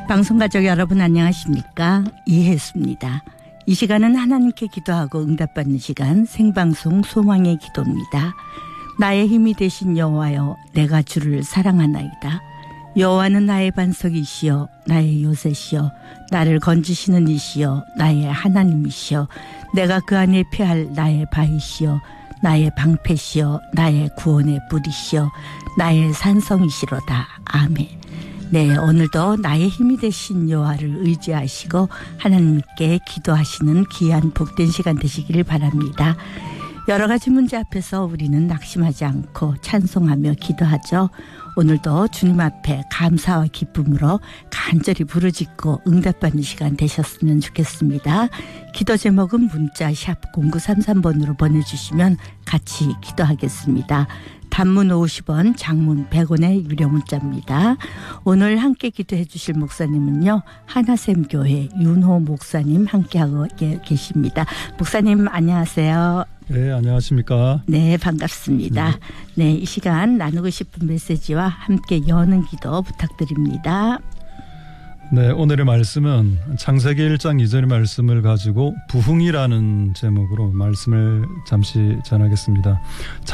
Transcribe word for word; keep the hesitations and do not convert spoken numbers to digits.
방송가족 여러분 안녕하십니까? 이혜수입니다. 이 시간은 하나님께 기도하고 응답받는 시간 생방송 소망의 기도입니다. 나의 힘이 되신 여호와여 내가 주를 사랑하나이다. 여호와는 나의 반석이시여 나의 요새시여 나를 건지시는 이시여 나의 하나님이시여 내가 그 안에 피할 나의 바위시여 나의 방패시여 나의 구원의 뿌리시여 나의 산성이시로다. 아멘. 네, 오늘도 나의 힘이 되신 여호와를 의지하시고 하나님께 기도하시는 귀한 복된 시간 되시기를 바랍니다. 여러 가지 문제 앞에서 우리는 낙심하지 않고 찬송하며 기도하죠. 오늘도 주님 앞에 감사와 기쁨으로 간절히 부르짖고 응답받는 시간 되셨으면 좋겠습니다. 기도 제목은 문자 샵 공구삼삼 번으로 보내주시면 같이 기도하겠습니다. 단문 오십 원, 장문 백 원의 유료 문자입니다. 오늘 함께 기도해 주실 목사님은요. 하나샘교회 윤호 목사님 함께하고 계십니다. 목사님 안녕하세요. 네, 안녕하십니까. 네, 반갑습니다. 네. 네, 이 시간 나누고 싶은 메시지와 함께 여는 기도 부탁드립니다. 네, 오늘의 말씀은 창세기 일 장 이 절의 말씀을 가지고 부흥이라는 제목으로 말씀을 잠시 전하겠습니다.